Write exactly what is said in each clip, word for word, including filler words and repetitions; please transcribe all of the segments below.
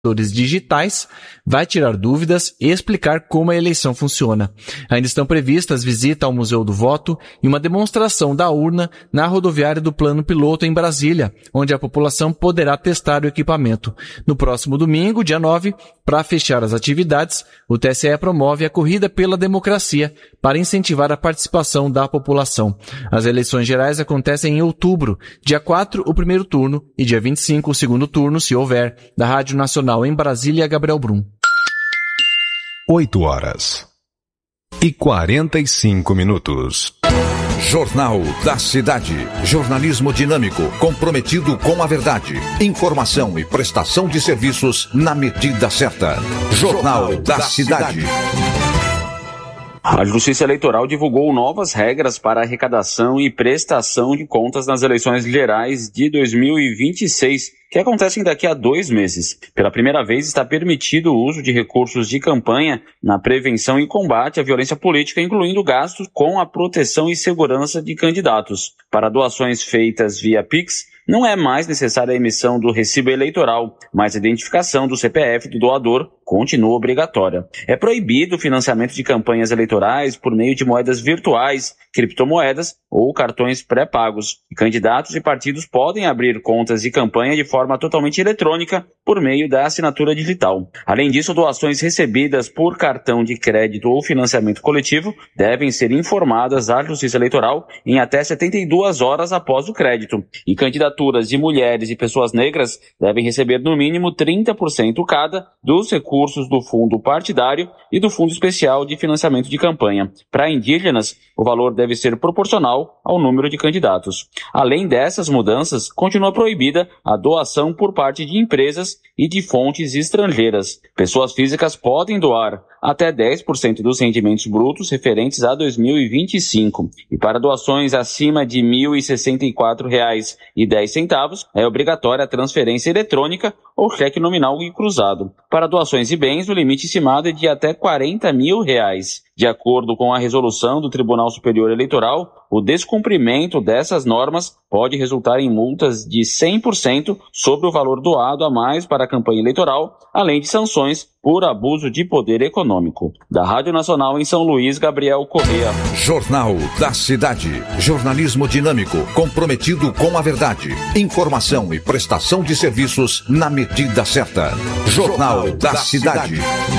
digitais, vai tirar dúvidas e explicar como a eleição funciona. Ainda estão previstas visita ao Museu do Voto e uma demonstração da urna na rodoviária do Plano Piloto em Brasília, onde a população poderá testar o equipamento. No próximo domingo, dia nove, para fechar as atividades, o T S E promove a Corrida pela Democracia para incentivar a participação da população. As eleições gerais acontecem em outubro, dia quatro, o primeiro turno, e dia vinte e cinco, o segundo turno, se houver. Da Rádio Nacional em Brasília, Gabriel Brum. oito horas e quarenta e cinco minutos. Jornal da Cidade. Jornalismo dinâmico, comprometido com a verdade. Informação e prestação de serviços na medida certa. Jornal da Cidade. A Justiça Eleitoral divulgou novas regras para arrecadação e prestação de contas nas eleições gerais de dois mil e vinte e seis, que acontecem daqui a dois meses. Pela primeira vez, está permitido o uso de recursos de campanha na prevenção e combate à violência política, incluindo gastos com a proteção e segurança de candidatos. Para doações feitas via Pix, não é mais necessária a emissão do recibo eleitoral, mas a identificação do C P F do doador continua obrigatória. É proibido o financiamento de campanhas eleitorais por meio de moedas virtuais, criptomoedas ou cartões pré-pagos. Candidatos e partidos podem abrir contas de campanha de forma totalmente eletrônica por meio da assinatura digital. Além disso, doações recebidas por cartão de crédito ou financiamento coletivo devem ser informadas à Justiça Eleitoral em até setenta e duas horas após o crédito. E candidaturas de mulheres e pessoas negras devem receber no mínimo trinta por cento cada dos recursos do fundo partidário e do fundo especial de financiamento de campanha. Para indígenas, o valor deve ser proporcional ao número de candidatos. Além dessas mudanças, continua proibida a doação por parte de empresas e de fontes estrangeiras. Pessoas físicas podem doar até dez por cento dos rendimentos brutos referentes a dois mil e vinte e cinco. E para doações acima de mil e sessenta e quatro reais e dez centavos, é obrigatória a transferência eletrônica ou cheque nominal e cruzado. Para doações de bens, o limite estimado é de até quarenta mil reais. De acordo com a resolução do Tribunal Superior Eleitoral, o descumprimento dessas normas pode resultar em multas de cem por cento sobre o valor doado a mais para a campanha eleitoral, além de sanções por abuso de poder econômico. Da Rádio Nacional em São Luís, Gabriel Correa. Jornal da Cidade. Jornalismo dinâmico, comprometido com a verdade. Informação e prestação de serviços na medida certa. Jornal da Cidade.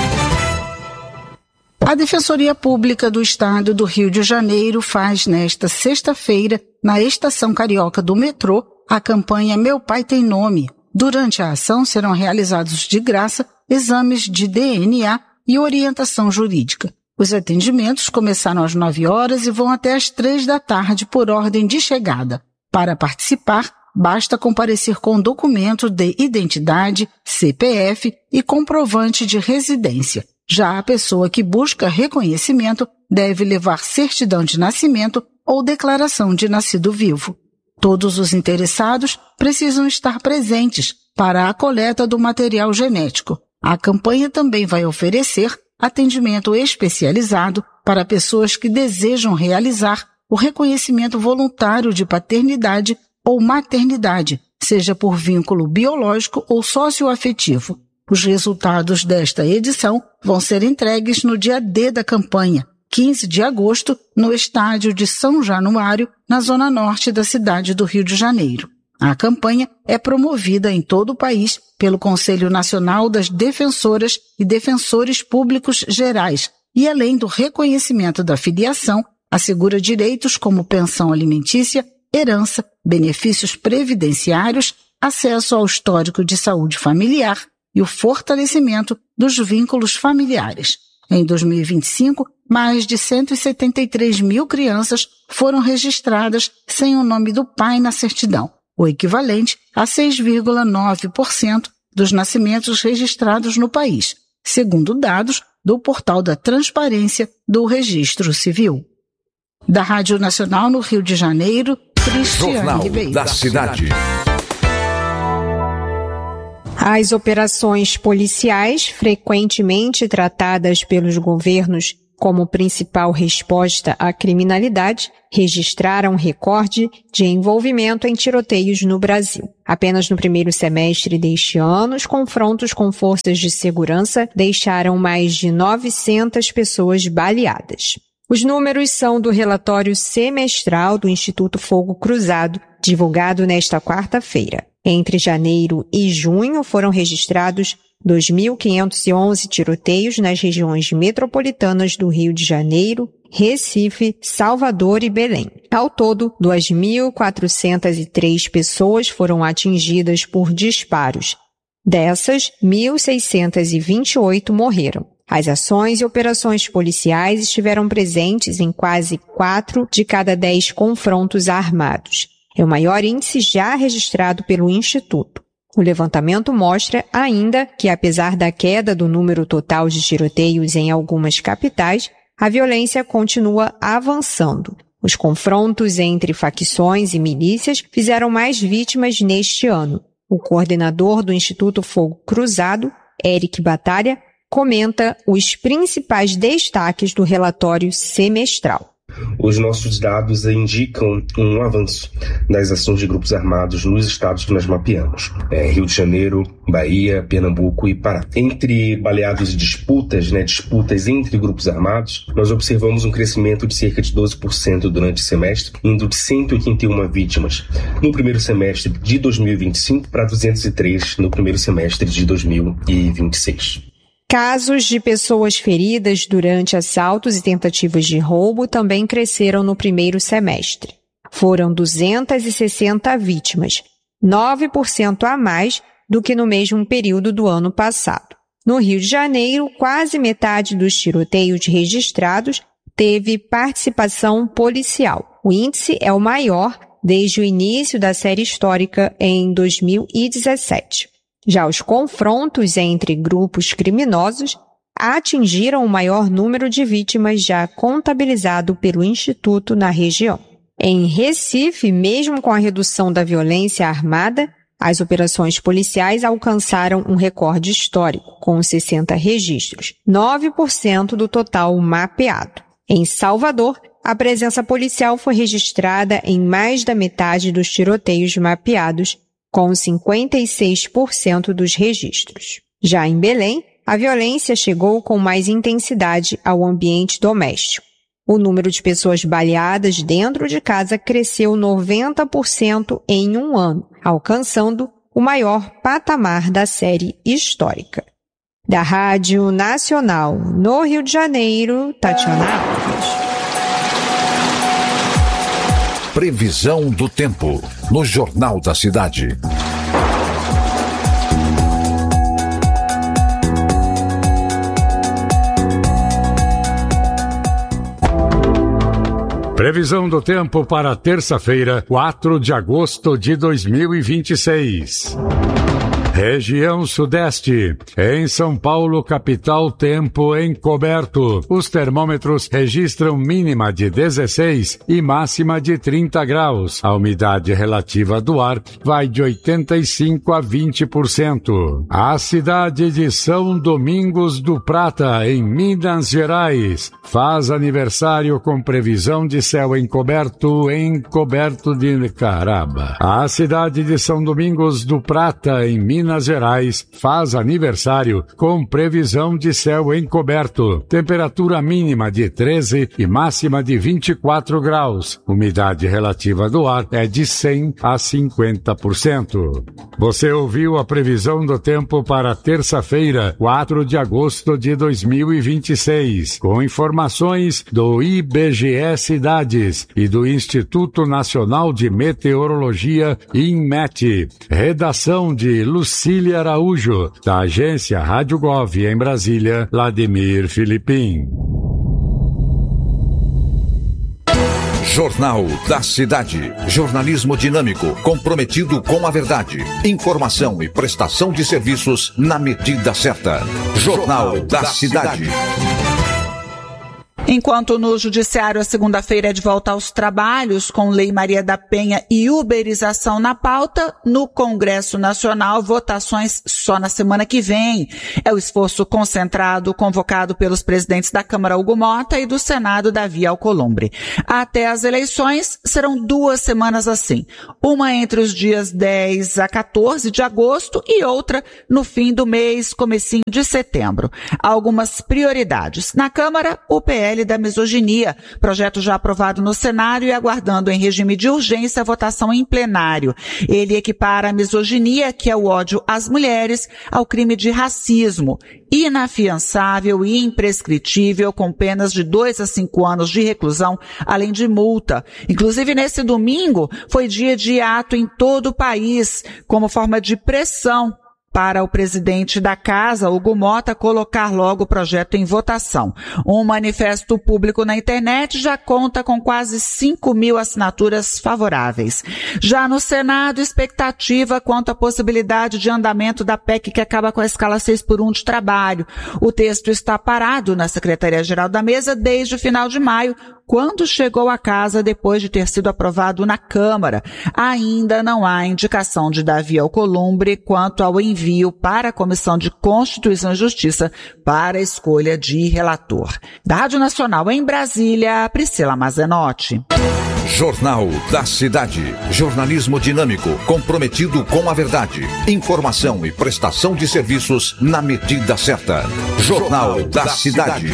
A Defensoria Pública do Estado do Rio de Janeiro faz nesta sexta-feira, na Estação Carioca do metrô, a campanha Meu Pai Tem Nome. Durante a ação serão realizados de graça exames de D N A e orientação jurídica. Os atendimentos começaram às nove horas e vão até às três da tarde por ordem de chegada. Para participar, basta comparecer com documento de identidade, C P F e comprovante de residência. Já a pessoa que busca reconhecimento deve levar certidão de nascimento ou declaração de nascido vivo. Todos os interessados precisam estar presentes para a coleta do material genético. A campanha também vai oferecer atendimento especializado para pessoas que desejam realizar o reconhecimento voluntário de paternidade ou maternidade, seja por vínculo biológico ou socioafetivo. Os resultados desta edição vão ser entregues no dia D da campanha, quinze de agosto, no estádio de São Januário, na zona norte da cidade do Rio de Janeiro. A campanha é promovida em todo o país pelo Conselho Nacional das Defensoras e Defensores Públicos Gerais e, além do reconhecimento da filiação, assegura direitos como pensão alimentícia, herança, benefícios previdenciários, acesso ao histórico de saúde familiar e o fortalecimento dos vínculos familiares. Em dois mil e vinte e cinco, mais de cento e setenta e três mil crianças foram registradas sem o nome do pai na certidão, o equivalente a seis vírgula nove por cento dos nascimentos registrados no país, segundo dados do Portal da Transparência do Registro Civil. Da Rádio Nacional no Rio de Janeiro, Cristiane Jornal Ribeiro. da Cidade. As operações policiais, frequentemente tratadas pelos governos como principal resposta à criminalidade, registraram recorde de envolvimento em tiroteios no Brasil. Apenas no primeiro semestre deste ano, os confrontos com forças de segurança deixaram mais de novecentas pessoas baleadas. Os números são do relatório semestral do Instituto Fogo Cruzado, divulgado nesta quarta-feira. Entre janeiro e junho foram registrados dois mil quinhentos e onze tiroteios nas regiões metropolitanas do Rio de Janeiro, Recife, Salvador e Belém. Ao todo, duas mil quatrocentas e três pessoas foram atingidas por disparos. Dessas, mil seiscentas e vinte e oito morreram. As ações e operações policiais estiveram presentes em quase quatro de cada dez confrontos armados. É o maior índice já registrado pelo Instituto. O levantamento mostra ainda que, apesar da queda do número total de tiroteios em algumas capitais, a violência continua avançando. Os confrontos entre facções e milícias fizeram mais vítimas neste ano. O coordenador do Instituto Fogo Cruzado, Eric Batalha, comenta os principais destaques do relatório semestral. Os nossos dados indicam um avanço das ações de grupos armados nos estados que nós mapeamos. É, Rio de Janeiro, Bahia, Pernambuco e Pará. Entre baleados e disputas, né, disputas entre grupos armados, nós observamos um crescimento de cerca de doze por cento durante o semestre, indo de cento e oitenta e uma vítimas no primeiro semestre de dois mil e vinte e cinco para duzentos e três no primeiro semestre de dois mil e vinte e seis. Casos de pessoas feridas durante assaltos e tentativas de roubo também cresceram no primeiro semestre. Foram duzentas e sessenta vítimas, nove por cento a mais do que no mesmo período do ano passado. No Rio de Janeiro, quase metade dos tiroteios registrados teve participação policial. O índice é o maior desde o início da série histórica em dois mil e dezessete. Já os confrontos entre grupos criminosos atingiram o maior número de vítimas já contabilizado pelo Instituto na região. Em Recife, mesmo com a redução da violência armada, as operações policiais alcançaram um recorde histórico, com sessenta registros, nove por cento do total mapeado. Em Salvador, a presença policial foi registrada em mais da metade dos tiroteios mapeados, com cinquenta e seis por cento dos registros. Já em Belém, a violência chegou com mais intensidade ao ambiente doméstico. O número de pessoas baleadas dentro de casa cresceu noventa por cento em um ano, alcançando o maior patamar da série histórica. Da Rádio Nacional, no Rio de Janeiro, Tatiana Alves. Previsão do tempo, no Jornal da Cidade. Previsão do tempo para terça-feira, quatro de agosto de dois mil e vinte e seis. Região Sudeste. Em São Paulo, capital, tempo encoberto. Os termômetros registram mínima de dezesseis e máxima de trinta graus. A umidade relativa do ar vai de oitenta e cinco a vinte por cento. A cidade de São Domingos do Prata, em Minas Gerais, faz aniversário com previsão de céu encoberto, encoberto de caraba. A cidade de São Domingos do Prata, em Minas Minas Gerais, faz aniversário com previsão de céu encoberto. Temperatura mínima de treze e máxima de vinte e quatro graus. Umidade relativa do ar é de cem a cinquenta por cento. Você ouviu a previsão do tempo para terça-feira, quatro de agosto de dois mil e vinte e seis, com informações do I B G E Cidades e do Instituto Nacional de Meteorologia, INMET. Redação de Lucília Araújo, da agência Rádio Gov em Brasília, Vladimir Filipim. Jornal da Cidade. Jornalismo dinâmico, comprometido com a verdade. Informação e prestação de serviços na medida certa. Jornal da Cidade. Enquanto no Judiciário a segunda-feira é de volta aos trabalhos, com Lei Maria da Penha e uberização na pauta, no Congresso Nacional, votações só na semana que vem. É o esforço concentrado convocado pelos presidentes da Câmara, Hugo Mota, e do Senado, Davi Alcolumbre. Até as eleições, serão duas semanas assim. Uma entre os dias dez a quatorze de agosto e outra no fim do mês, comecinho de setembro. Algumas prioridades. Na Câmara, o P L da misoginia, projeto já aprovado no Senado e aguardando em regime de urgência a votação em plenário. Ele equipara a misoginia, que é o ódio às mulheres, ao crime de racismo, inafiançável e imprescritível, com penas de dois a cinco anos de reclusão, além de multa. Inclusive, nesse domingo, foi dia de ato em todo o país, como forma de pressão para o presidente da Casa, Hugo Mota, colocar logo o projeto em votação. Um manifesto público na internet já conta com quase cinco mil assinaturas favoráveis. Já no Senado, expectativa quanto à possibilidade de andamento da P E C que acaba com a escala seis por um de trabalho. O texto está parado na Secretaria-Geral da Mesa desde o final de maio, quando chegou à casa depois de ter sido aprovado na Câmara. Ainda não há indicação de Davi Alcolumbre quanto ao envio para a Comissão de Constituição e Justiça para a escolha de relator. Da Rádio Nacional em Brasília, Priscila Mazenotti. Jornal da Cidade. Jornalismo dinâmico, comprometido com a verdade. Informação e prestação de serviços na medida certa. Jornal da Cidade.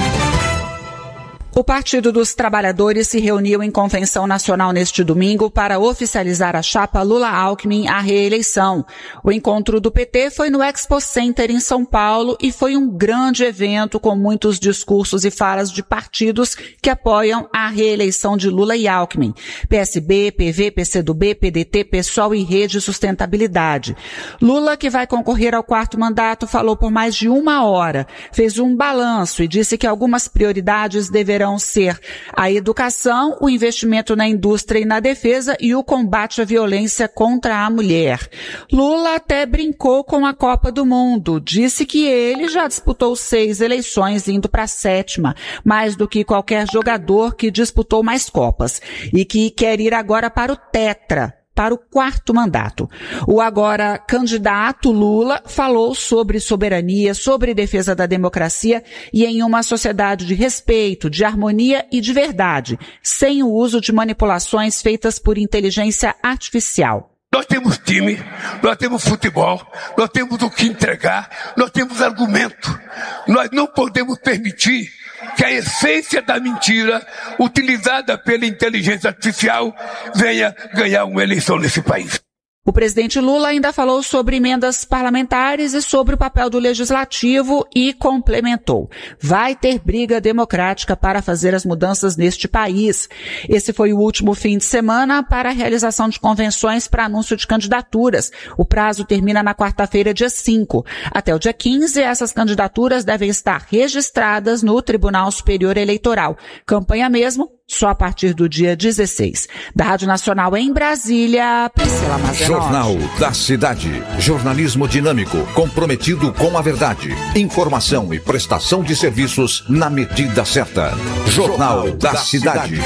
O Partido dos Trabalhadores se reuniu em convenção nacional neste domingo para oficializar a chapa Lula-Alckmin à reeleição. O encontro do P T foi no Expo Center em São Paulo e foi um grande evento com muitos discursos e falas de partidos que apoiam a reeleição de Lula e Alckmin. P S B, P V, P C do B, P D T, PSOL e Rede Sustentabilidade. Lula, que vai concorrer ao quarto mandato, falou por mais de uma hora, fez um balanço e disse que algumas prioridades deverão ser a educação, o investimento na indústria e na defesa e o combate à violência contra a mulher. Lula até brincou com a Copa do Mundo. Disse que ele já disputou seis eleições, indo para a sétima, mais do que qualquer jogador que disputou mais Copas, e que quer ir agora para o Tetra, para o quarto mandato. O agora candidato Lula falou sobre soberania, sobre defesa da democracia e em uma sociedade de respeito, de harmonia e de verdade, sem o uso de manipulações feitas por inteligência artificial. Nós temos time, nós temos futebol, nós temos o que entregar, nós temos argumento. Nós não podemos permitir que a essência da mentira, utilizada pela inteligência artificial, venha ganhar uma eleição nesse país. O presidente Lula ainda falou sobre emendas parlamentares e sobre o papel do legislativo e complementou: vai ter briga democrática para fazer as mudanças neste país. Esse foi o último fim de semana para a realização de convenções para anúncio de candidaturas. O prazo termina na quarta-feira, dia cinco. Até o dia quinze, essas candidaturas devem estar registradas no Tribunal Superior Eleitoral. Campanha mesmo só a partir do dia dezesseis. Da Rádio Nacional em Brasília, Priscila Mazenotti. Jornal da Cidade. Jornalismo dinâmico, comprometido com a verdade. Informação e prestação de serviços na medida certa. Jornal da Cidade.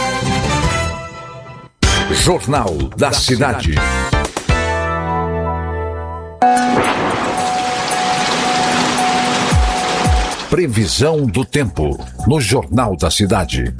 Jornal da Cidade. Previsão do tempo no Jornal da Cidade.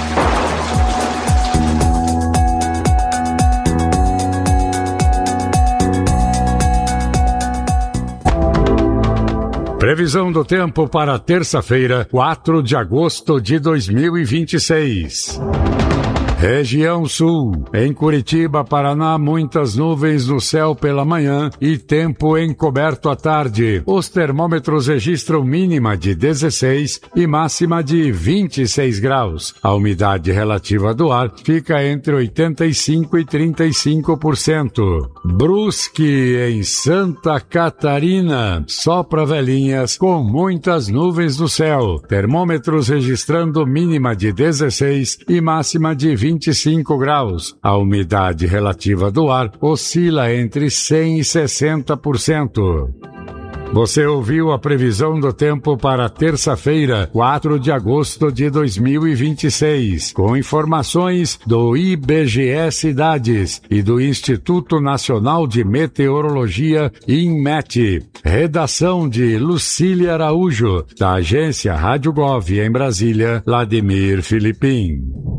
Previsão do tempo para terça-feira, quatro de agosto de dois mil e vinte e seis. Região Sul. Em Curitiba, Paraná, muitas nuvens no céu pela manhã e tempo encoberto à tarde. Os termômetros registram mínima de dezesseis e máxima de vinte e seis graus. A umidade relativa do ar fica entre oitenta e cinco e trinta e cinco por cento. Brusque, em Santa Catarina. Sopra velhinhas com muitas nuvens no céu. Termômetros registrando mínima de dezesseis e máxima de vinte e cinco graus. A umidade relativa do ar oscila entre cem e sessenta por cento. Você ouviu a previsão do tempo para terça-feira, quatro de agosto de dois mil e vinte e seis, com informações do I B G E Cidades e do Instituto Nacional de Meteorologia, INMET. Redação de Lucília Araújo, da agência Rádio Gov em Brasília, Vladimir Filipim.